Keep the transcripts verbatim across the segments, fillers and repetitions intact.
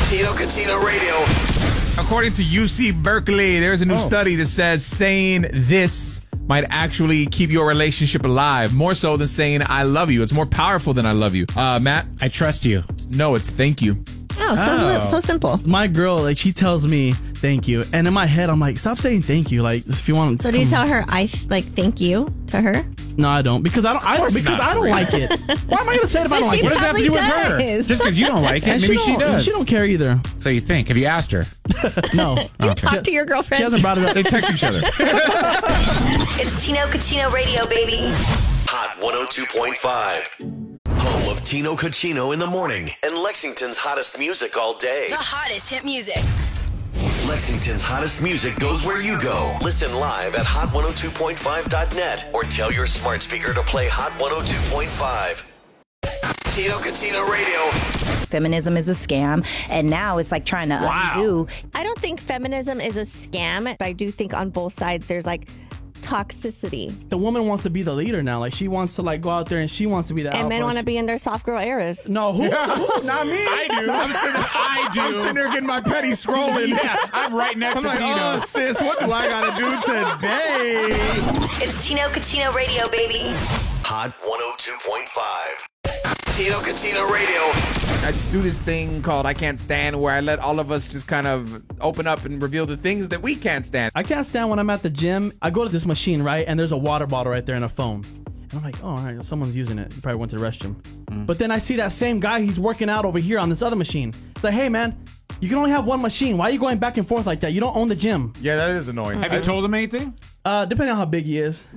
Tino Cucino Radio. According to U C Berkeley, there's a new Oh. study that says saying this might actually keep your relationship alive, more so than saying I love you. It's more powerful than I love you. Uh, Matt? I trust you. No, it's thank you. Oh, so, Oh. so simple. My girl, like, she tells me thank you, and in my head, I'm like, stop saying thank you. Like, if you want to. So do you tell her I th- like thank you to her? No, I don't, because I don't. I don't course because not, I don't Serena. like it. Why am I gonna say it if I But don't like she it? What does that have to do with probably her? does. Just because you don't like it, And maybe she, don't- does. She don't care either. So you think? Have you asked her? No, Do you talk to your girlfriend? she hasn't brought it up. They text each other. It's Tino Cucino Radio, baby. Hot one oh two point five. Home of Tino Cucino in the morning and Lexington's hottest music all day. The hottest hit music. Lexington's hottest music goes where you go. Listen live at hot one oh two point five dot net or tell your smart speaker to play Hot one oh two point five. Tino Cucino Radio. Feminism is a scam, and now it's like trying to undo. I don't think feminism is a scam, but I do think on both sides there's like toxicity. The woman wants to be the leader now. Like, she wants to like go out there and she wants to be the And alpha. men want to be in their soft girl eras. No, who? who? Not me. I do. I'm sitting, I do. I'm sitting there getting my petty scrolling. Yeah, I'm right next I'm to like, Tino. oh, sis, what do I got to do today? It's Tino Cucino Radio, baby. Hot one oh two point five. Tino Cucino Radio. I do this thing called I Can't Stand, where I let all of us just kind of open up and reveal the things that we can't stand. I can't stand when I'm at the gym. I go to this machine, right, and there's a water bottle right there and a phone. And I'm like, oh, all right, someone's using it. He probably went to the restroom. Mm. But then I see that same guy, he's working out over here on this other machine. It's like, hey, man, you can only have one machine. Why are you going back and forth like that? You don't own the gym. Yeah, that is annoying. Have you told him anything? Uh, depending on how big he is.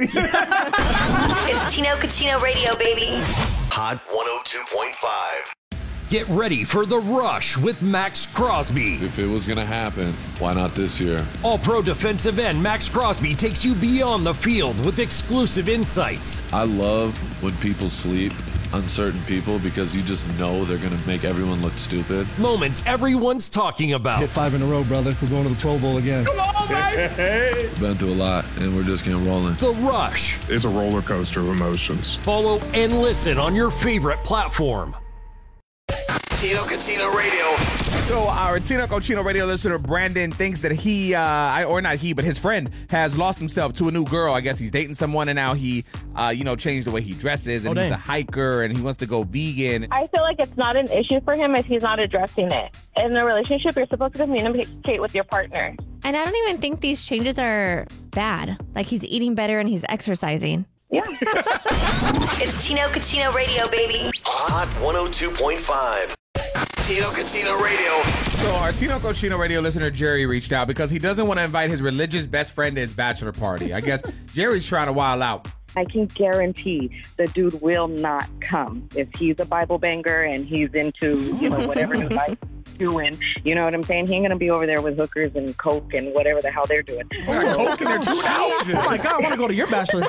It's Tino Cucino Radio, baby. Hot one oh two point five. Get ready for The Rush with Max Crosby. If it was going to happen, why not this year? All-Pro defensive end Max Crosby takes you beyond the field with exclusive insights. I love when people sleep on certain people because you just know they're going to make everyone look stupid. Moments everyone's talking about. Hit five in a row, brother. We're going to the Pro Bowl again. Come on, baby! Been through a lot, and we're just getting rolling. The Rush. It's a roller coaster of emotions. Follow and listen on your favorite platform. Tino Cucino Radio. So our Tino Cucino Radio listener Brandon thinks that he, uh, I, or not he, but his friend has lost himself to a new girl. I guess he's dating someone, and now he, uh, you know, changed the way he dresses, and Oh, he's dang. a hiker, and he wants to go vegan. I feel like it's not an issue for him if he's not addressing it. In a relationship, you're supposed to communicate with your partner. And I don't even think these changes are bad. Like he's eating better and he's exercising. Yeah. It's Tino Cucino Radio, baby. Hot one oh two point five. Tino Cucino Radio. So our Tino Cucino Radio listener Jerry reached out because he doesn't want to invite his religious best friend to his bachelor party. I guess Jerry's trying to wild out. I can guarantee the dude will not come. If he's a Bible banger and he's into, you know, whatever his life is doing, you know what I'm saying? He ain't going to be over there with hookers and coke and whatever the hell they're doing. Coke in their two Oh my God, I want to go to your bachelor.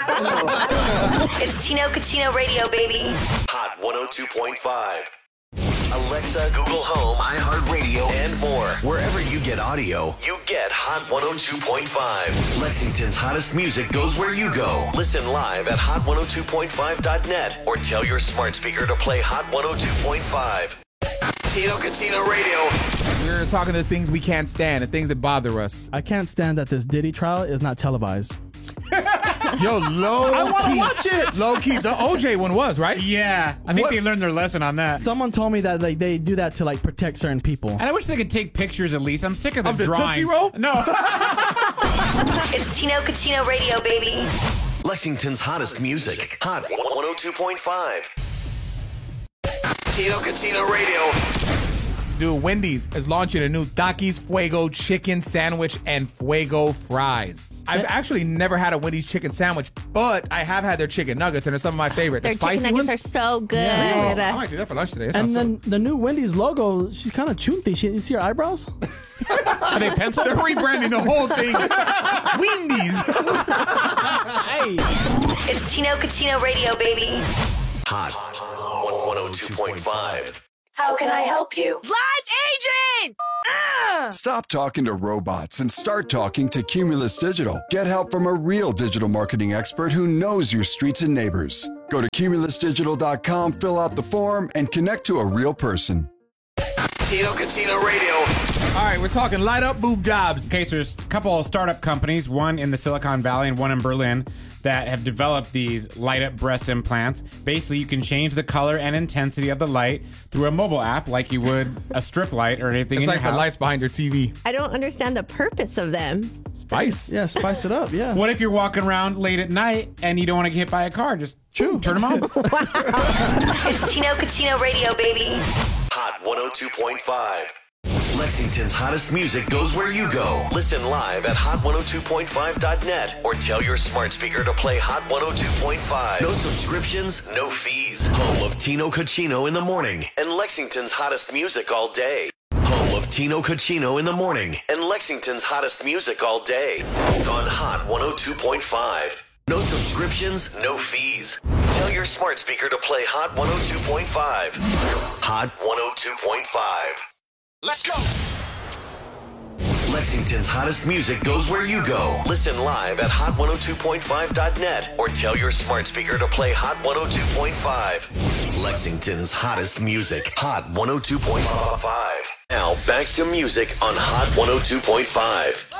It's Tino Cucino Radio, baby. Hot one oh two point five. Alexa, Google Home, iHeartRadio, and more. Wherever you get audio, you get Hot one oh two point five. Lexington's hottest music goes where you go. Listen live at hot one oh two point five dot net or tell your smart speaker to play Hot one oh two point five. Tino Cucino Radio. We're talking to things we can't stand, the things that bother us. I can't stand that this Diddy trial is not televised. Yo, low I want to key, watch it. low key. The O J one was, right? Yeah, I think What? they learned their lesson on that. Someone told me that like they do that to like protect certain people. And I wish they could take pictures at least. I'm sick of the Of the drawing. Tootsie Roll? No. It's Tino Cucino Radio, baby. Lexington's hottest music. Hot one oh two point five. Tino Cucino Radio. Dude, Wendy's is launching a new Takis Fuego chicken sandwich and Fuego fries. I've actually never had a Wendy's chicken sandwich, but I have had their chicken nuggets, and they're some of my favorite. Their the spicy chicken nuggets ones are so good. Yeah. Oh, I might do that for lunch today. That And sounds then the new Wendy's logo, she's kind of chunty. She, you see her eyebrows? Are they pencil? They're rebranding the whole thing. Wendy's. Hey. It's Tino Cucino Radio, baby. Hot one oh two point five. How can I help you? Live agent! Ah! Stop talking to robots and start talking to Cumulus Digital. Get help from a real digital marketing expert who knows your streets and neighbors. Go to cumulus digital dot com, fill out the form, and connect to a real person. Tino Cucino Radio. All right, we're talking light up boob jobs. Okay, so there's a couple of startup companies, one in the Silicon Valley and one in Berlin, that have developed these light up breast implants. Basically, you can change the color and intensity of the light through a mobile app like you would a strip light or anything It's in like your the house. lights behind your T V. I don't understand the purpose of them. Spice. Yeah, spice it up. Yeah. What if you're walking around late at night and you don't want to get hit by a car? Just True. turn them on. It's Tino Cucino Radio, baby. Hot one oh two point five. Lexington's hottest music goes where you go. Listen live at hot one oh two point five dot net or tell your smart speaker to play Hot one oh two point five. No subscriptions, no fees. Home of Tino Cucino in the morning and Lexington's hottest music all day. Home of Tino Cucino in the morning and Lexington's hottest music all day. On Hot one oh two point five. No subscriptions, no fees. Tell your smart speaker to play Hot one oh two point five. Hot one oh two point five. Let's go. Lexington's hottest music goes where you go. Listen live at hot one oh two point five dot net or tell your smart speaker to play Hot one oh two point five. Lexington's hottest music. Hot one oh two point five. Now back to music on Hot one oh two point five.